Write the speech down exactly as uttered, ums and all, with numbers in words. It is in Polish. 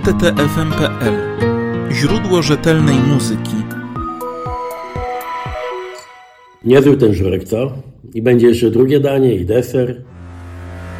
T T F M kropka P L. Źródło rzetelnej muzyki. Niezły ten żurek, co? I będzie jeszcze drugie danie i deser.